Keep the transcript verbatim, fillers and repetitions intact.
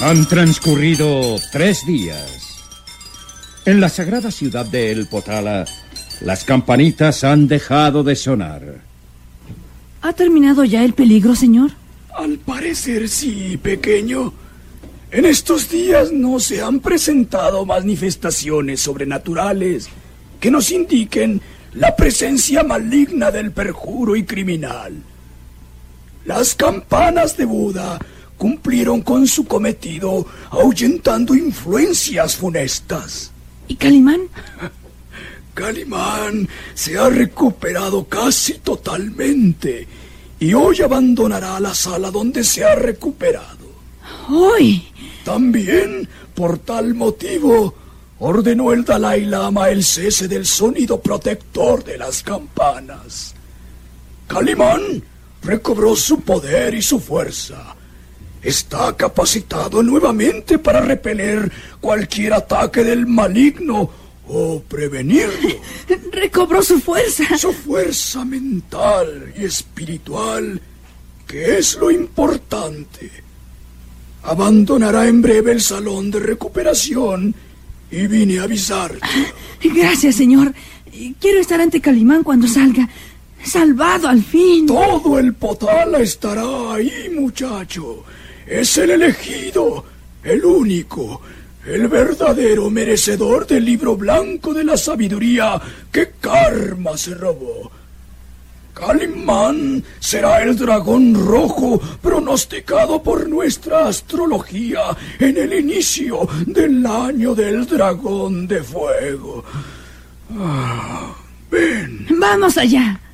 Han transcurrido tres días. En la sagrada ciudad de El Potala, las campanitas han dejado de sonar. ¿Ha terminado ya el peligro, señor? Al parecer sí, pequeño. En estos días no se han presentado manifestaciones sobrenaturales que nos indiquen la presencia maligna del perjuro y criminal. Las campanas de Buda cumplieron con su cometido ahuyentando influencias funestas. ¿Y Calimán? Calimán se ha recuperado casi totalmente y hoy abandonará la sala donde se ha recuperado. ¿Hoy? También, por tal motivo, ordenó el Dalai Lama el cese del sonido protector de las campanas. Calimán recobró su poder y su fuerza. Está capacitado nuevamente para repeler cualquier ataque del maligno o prevenirlo. Recobró su fuerza. Su fuerza mental y espiritual, que es lo importante. Abandonará en breve el salón de recuperación y vine a avisarte. Gracias, señor. Quiero estar ante Calimán cuando salga. Salvado al fin. Todo el Potala estará ahí, muchacho. Es el elegido, el único, el verdadero merecedor del libro blanco de la sabiduría que Karma se robó. Calimán será el dragón rojo pronosticado por nuestra astrología en el inicio del año del dragón de fuego. Ah, ven. Vamos allá.